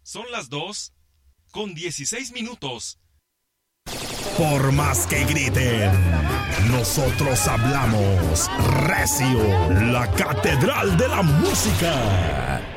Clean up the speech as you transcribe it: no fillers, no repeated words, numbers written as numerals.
Son las 2:16. Por más que griten, nosotros hablamos recio, la catedral de la música.